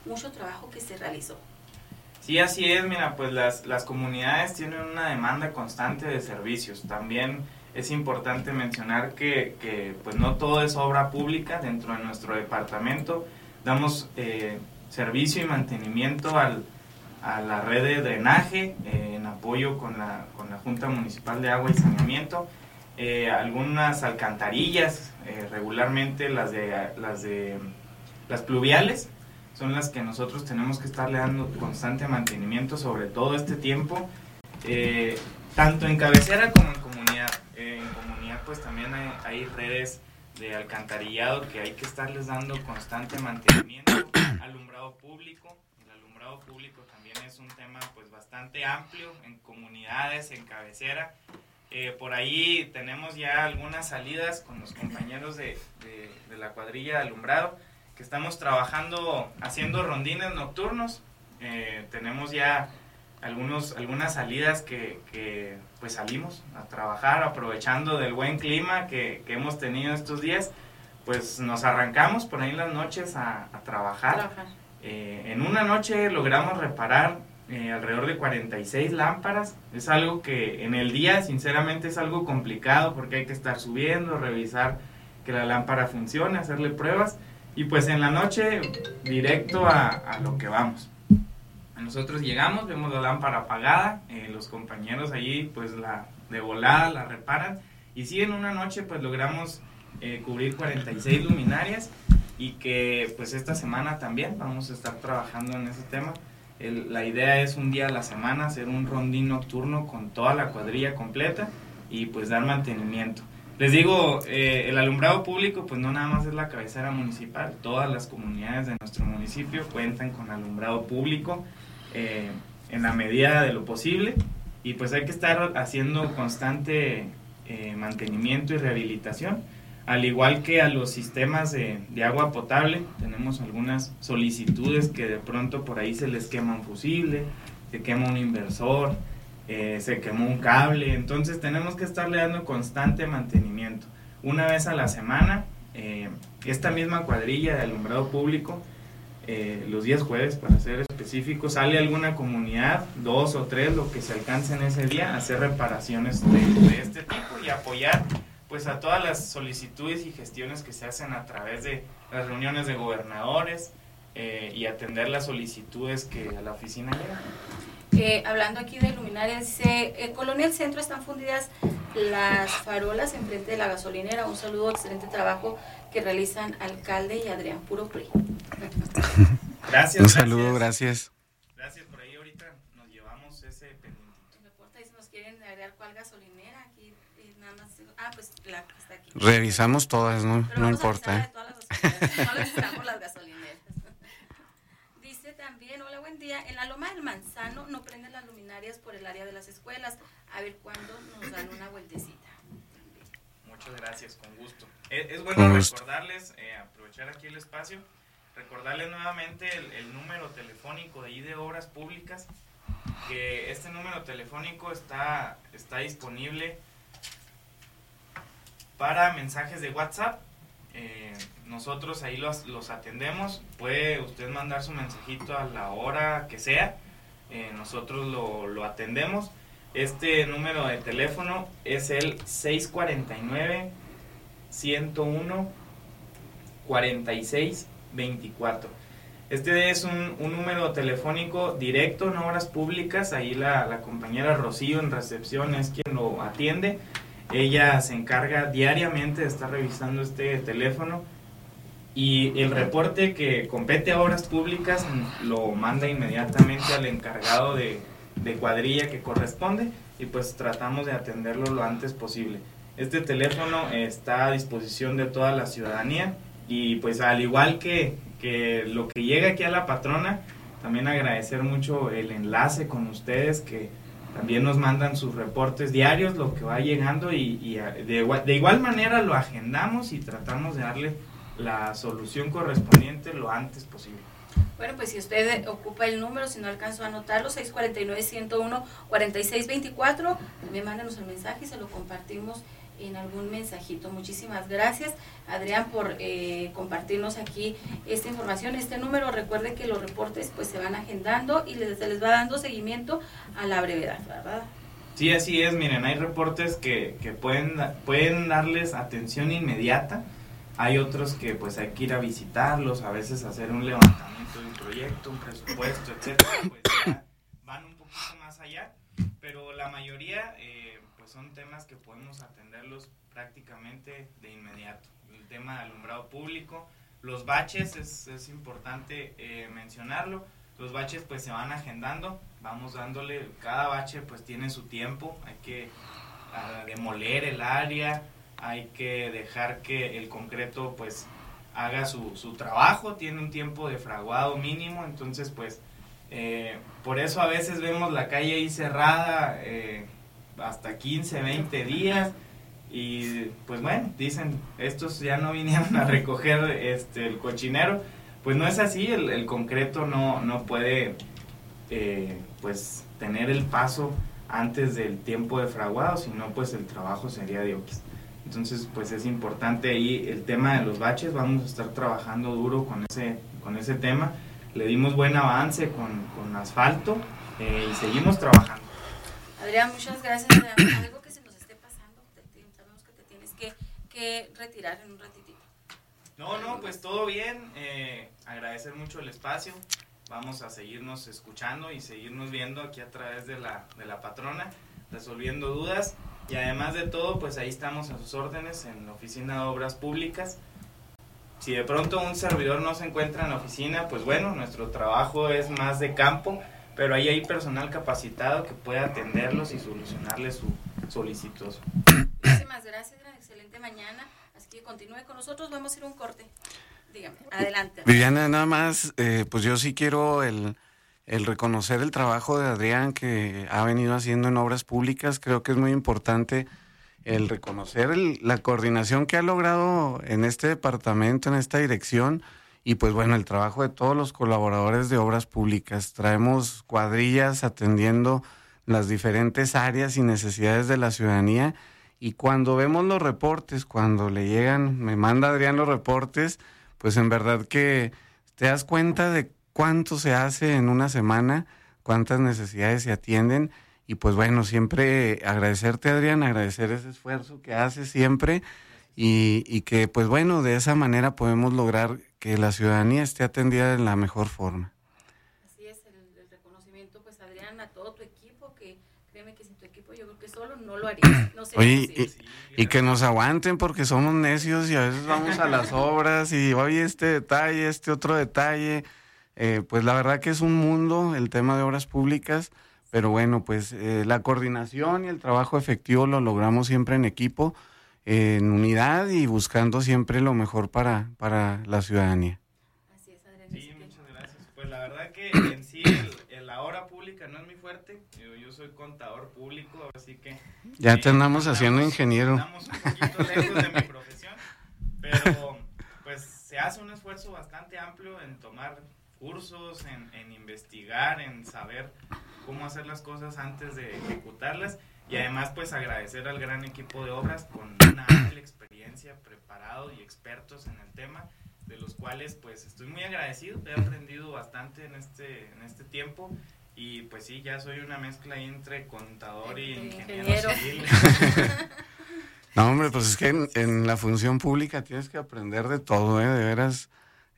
mucho trabajo que se realizó. Sí, así es, mira, pues las comunidades tienen una demanda constante de servicios. También es importante mencionar que pues no todo es obra pública dentro de nuestro departamento. Damos servicio y mantenimiento a la red de drenaje en apoyo con la Junta Municipal de Agua y Saneamiento. Algunas alcantarillas, regularmente las pluviales, son las que nosotros tenemos que estarle dando constante mantenimiento, sobre todo este tiempo, tanto en cabecera como en comunidad. En comunidad pues también hay redes de alcantarillado que hay que estarles dando constante mantenimiento. Alumbrado público, el alumbrado público también es un tema pues bastante amplio en comunidades, en cabecera. Por ahí tenemos ya algunas salidas con los compañeros de la cuadrilla de alumbrado, que estamos trabajando, haciendo rondines nocturnos. Tenemos ya algunas salidas que pues salimos a trabajar, aprovechando del buen clima que hemos tenido estos días, pues nos arrancamos por ahí en las noches a trabajar. En una noche logramos reparar alrededor de 46 lámparas. Es algo que en el día sinceramente es algo complicado, porque hay que estar subiendo, revisar que la lámpara funcione, hacerle pruebas, y pues en la noche directo a lo que vamos. Nosotros llegamos, vemos la lámpara apagada, los compañeros allí pues de volada la reparan, y sí, en una noche pues logramos cubrir 46 luminarias, y que pues esta semana también vamos a estar trabajando en ese tema. La idea es un día a la semana hacer un rondín nocturno con toda la cuadrilla completa y pues dar mantenimiento. Les digo, el alumbrado público pues no nada más es la cabecera municipal, todas las comunidades de nuestro municipio cuentan con alumbrado público en la medida de lo posible, y pues hay que estar haciendo constante mantenimiento y rehabilitación, al igual que a los sistemas de agua potable. Tenemos algunas solicitudes que de pronto por ahí se les quema un fusible, se quema un inversor, se quemó un cable, entonces tenemos que estarle dando constante mantenimiento. Una vez a la semana, esta misma cuadrilla de alumbrado público, los días jueves para ser específicos, sale alguna comunidad, 2 o 3, lo que se alcance en ese día, a hacer reparaciones de este tipo y apoyar pues a todas las solicitudes y gestiones que se hacen a través de las reuniones de gobernadores, y atender las solicitudes que a la oficina llegan. Hablando aquí de luminarias, dice, Colonia El Centro están fundidas las farolas enfrente de la gasolinera. Un saludo, excelente trabajo que realizan alcalde y Adrián, puro PRI. Gracias. Un saludo, gracias. Gracias, por ahí ahorita nos llevamos ese pendiente. Reporta, si nos quieren agregar cuál gasolinera, aquí nada más, pues la que está aquí. Revisamos todas, no importa. De todas las gasolineras, no revisamos las gasolineras. Dice también, hola, buen día, en la Loma del Manzano no prenden las luminarias por el área de las escuelas, a ver cuándo nos dan una vueltecita. Muchas gracias, con gusto. Es bueno recordarles, aprovechar aquí el espacio, recordarles nuevamente el número telefónico de ahí de Obras Públicas, que este número telefónico está disponible para mensajes de WhatsApp. Nosotros ahí los atendemos. Puede usted mandar su mensajito a la hora que sea, nosotros lo atendemos. Este número de teléfono es el 649-101-4624. Este es un número telefónico directo en Obras Públicas. Ahí la compañera Rocío en recepción es quien lo atiende. Ella se encarga diariamente de estar revisando este teléfono, y el reporte que compete a Obras Públicas lo manda inmediatamente al encargado de cuadrilla que corresponde, y pues tratamos de atenderlo lo antes posible. Este teléfono está a disposición de toda la ciudadanía, y pues al igual que lo que llega aquí a la patrona, también agradecer mucho el enlace con ustedes, que también nos mandan sus reportes diarios, lo que va llegando, y de igual manera lo agendamos y tratamos de darle la solución correspondiente lo antes posible. Bueno, pues si usted ocupa el número, si no alcanzó a anotarlo, 649-101-4624, también mándenos el mensaje y se lo compartimos en algún mensajito. Muchísimas gracias, Adrián, por compartirnos aquí esta información, este número. Recuerde que los reportes pues se van agendando y se les va dando seguimiento a la brevedad, ¿verdad? Sí, así es. Miren, hay reportes que pueden darles atención inmediata. Hay otros que pues hay que ir a visitarlos, a veces hacer un levantamiento de un proyecto, un presupuesto, etcétera. Pues ya van un poquito más allá, pero la mayoría pues son temas que podemos atenderlos prácticamente de inmediato. El tema de alumbrado público, los baches, es importante mencionarlo. Los baches pues se van agendando, vamos dándole, cada bache pues tiene su tiempo, hay que demoler el área, hay que dejar que el concreto pues haga su trabajo, tiene un tiempo de fraguado mínimo, entonces pues por eso a veces vemos la calle ahí cerrada hasta 15, 20 días y pues bueno, dicen, estos ya no vinieron a recoger el cochinero. Pues no es así, el concreto no puede pues tener el paso antes del tiempo de fraguado, sino pues el trabajo sería de obras. Entonces pues es importante ahí el tema de los baches, vamos a estar trabajando duro con ese tema. Le dimos buen avance con asfalto y seguimos trabajando. Adrián, muchas gracias. Algo que se nos esté pasando, sabemos que te tienes que retirar en un ratitito. No, pues todo bien, agradecer mucho el espacio, vamos a seguirnos escuchando y seguirnos viendo aquí a través de la patrona, resolviendo dudas, y además de todo, pues ahí estamos a sus órdenes en la Oficina de Obras Públicas. Si de pronto un servidor no se encuentra en la oficina, pues bueno, nuestro trabajo es más de campo, pero ahí hay personal capacitado que puede atenderlos y solucionarles su solicitud. Muchísimas gracias, una excelente mañana. Así que continúe con nosotros, vamos a ir a un corte. Dígame, adelante. Viviana, nada más, pues yo sí quiero el reconocer el trabajo de Adrián que ha venido haciendo en obras públicas. Creo que es muy importante el reconocer la coordinación que ha logrado en este departamento, en esta dirección, y pues bueno, el trabajo de todos los colaboradores de obras públicas. Traemos cuadrillas atendiendo las diferentes áreas y necesidades de la ciudadanía. Y cuando vemos los reportes, cuando le llegan, me manda Adrián los reportes, pues en verdad que te das cuenta de cuánto se hace en una semana, cuántas necesidades se atienden. Y pues bueno, siempre agradecerte, Adrián, agradecer ese esfuerzo que haces siempre y que pues bueno, de esa manera podemos lograr que la ciudadanía esté atendida de la mejor forma. Así es, el reconocimiento, pues Adrián, a todo tu equipo, que créeme que sin tu equipo yo creo que solo no lo harías. No sé. Oye, y que nos aguanten porque somos necios y a veces vamos a las obras y oye este detalle, este otro detalle. Pues la verdad que es un mundo el tema de obras públicas, pero bueno, pues la coordinación y el trabajo efectivo lo logramos siempre en equipo, en unidad y buscando siempre lo mejor para la ciudadanía. Así es, Adrián. Sí, muchas gracias. Pues la verdad que en sí la obra pública no es mi fuerte, yo soy contador público, así que... Ya te andamos haciendo ingeniero. Estamos un poquito lejos de mi profesión, pero pues se hace un esfuerzo bastante amplio en tomar cursos, en investigar, en saber cómo hacer las cosas antes de ejecutarlas, y además pues agradecer al gran equipo de obras con una amplia experiencia, preparados y expertos en el tema, de los cuales pues estoy muy agradecido, he aprendido bastante en este tiempo, y pues sí, ya soy una mezcla ahí entre contador y ingeniero civil. No, hombre, pues es que en la función pública tienes que aprender de todo, de veras.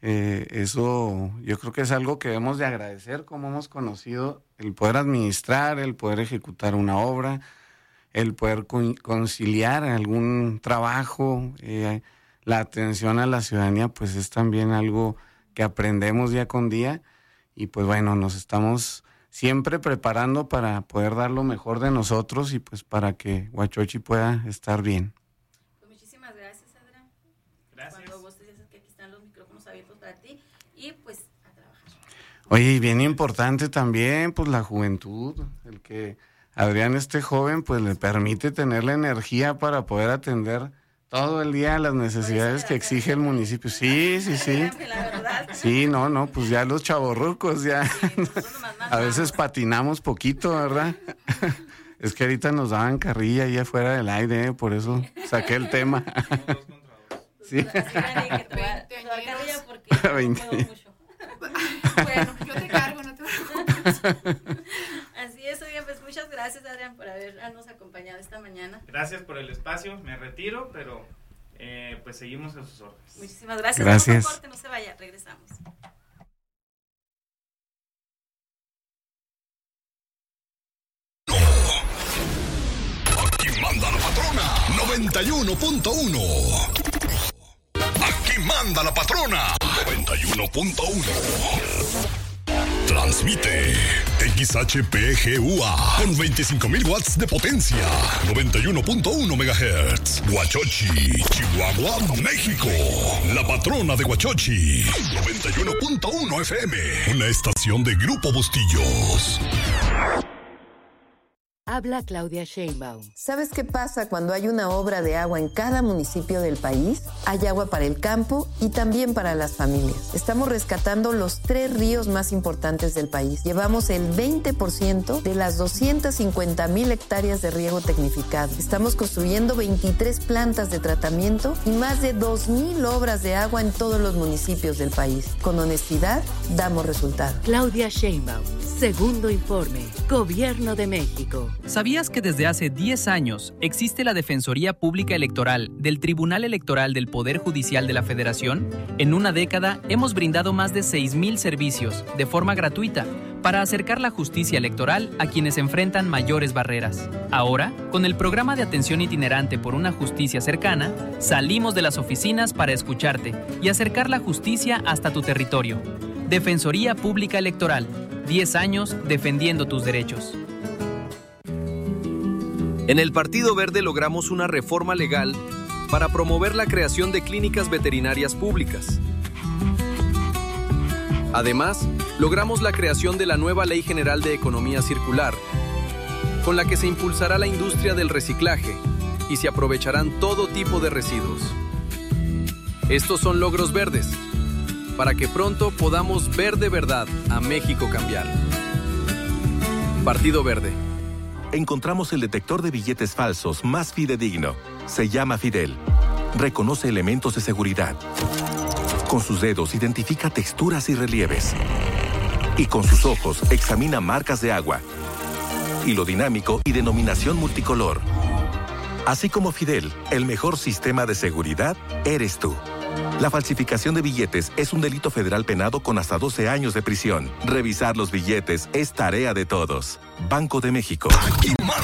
Eso yo creo que es algo que debemos de agradecer, como hemos conocido el poder administrar, el poder ejecutar una obra, el poder conciliar algún trabajo, la atención a la ciudadanía, pues es también algo que aprendemos día con día, y pues bueno, nos estamos siempre preparando para poder dar lo mejor de nosotros y pues para que Huachochi pueda estar bien. Pues muchísimas gracias, Adrián. Gracias. Cuando vos te dices que aquí están los micrófonos abiertos para ti, y pues a trabajar. Oye, y bien importante también, pues la juventud, el que Adrián esté joven, pues le permite tener la energía para poder atender todo el día las necesidades que exige el municipio. Sí. La verdad. Sí, no, pues ya los chavorrucos ya Sí, nosotros nomás a veces patinamos poquito, ¿verdad? Es que ahorita nos daban carrilla ahí afuera del aire, por eso saqué el tema. Sí. Bueno, yo te cargo, no te preocupes. Así es, oigan, pues muchas gracias, Adrián, por habernos acompañado esta mañana. Gracias por el espacio, me retiro, pero pues seguimos a sus órdenes. Muchísimas gracias. Gracias. Vamos a corte, no se vaya, regresamos. Aquí manda la patrona 91.1. Aquí manda la patrona 91.1. Transmite XHPGUA con 25,000 watts de potencia. 91.1 MHz. Huachochi, Chihuahua, México. La patrona de Huachochi. 91.1 FM. Una estación de Grupo Bustillos. Habla Claudia Sheinbaum. ¿Sabes qué pasa cuando hay una obra de agua en cada municipio del país? Hay agua para el campo y también para las familias. Estamos rescatando los 3 ríos más importantes del país. Llevamos el 20% de las 250,000 hectáreas de riego tecnificado. Estamos construyendo 23 plantas de tratamiento y más de 2,000 obras de agua en todos los municipios del país. Con honestidad, damos resultados. Claudia Sheinbaum. Segundo informe. Gobierno de México. ¿Sabías que desde hace 10 años existe la Defensoría Pública Electoral del Tribunal Electoral del Poder Judicial de la Federación? En una década hemos brindado más de 6,000 servicios de forma gratuita para acercar la justicia electoral a quienes enfrentan mayores barreras. Ahora, con el programa de atención itinerante por una justicia cercana, salimos de las oficinas para escucharte y acercar la justicia hasta tu territorio. Defensoría Pública Electoral. 10 años defendiendo tus derechos. En el Partido Verde logramos una reforma legal para promover la creación de clínicas veterinarias públicas. Además, logramos la creación de la nueva Ley General de Economía Circular, con la que se impulsará la industria del reciclaje y se aprovecharán todo tipo de residuos. Estos son logros verdes, para que pronto podamos ver de verdad a México cambiar. Partido Verde. Encontramos el detector de billetes falsos más fidedigno. Se llama Fidel. Reconoce elementos de seguridad. Con sus dedos identifica texturas y relieves. Y con sus ojos examina marcas de agua, hilo dinámico y denominación multicolor. Así como Fidel, el mejor sistema de seguridad eres tú. La falsificación de billetes es un delito federal penado con hasta 12 años de prisión. Revisar los billetes es tarea de todos. Banco de México. Aquí manda